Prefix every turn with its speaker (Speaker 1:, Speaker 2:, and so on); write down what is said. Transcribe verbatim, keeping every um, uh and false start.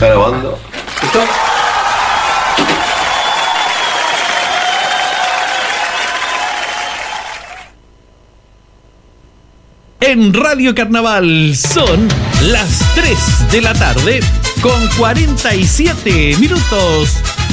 Speaker 1: está grabando. ¿Listo?
Speaker 2: En Radio Carnaval son las tres de la tarde con cuarenta y siete minutos.